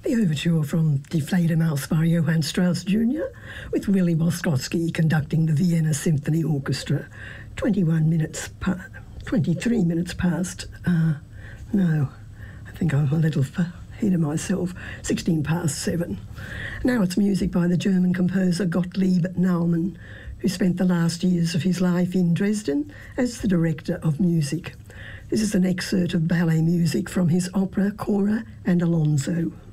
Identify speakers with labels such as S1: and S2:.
S1: The overture from Die Fledermaus by Johann Strauss Jr. with Willy Moskowski conducting the Vienna Symphony Orchestra. 23 minutes past. No, I think I'm a little ahead of myself. 16 past 7. Now it's music by the German composer Gottlieb Naumann, who spent the last years of his life in Dresden as the director of music. This is an excerpt of ballet music from his opera Cora and Alonso.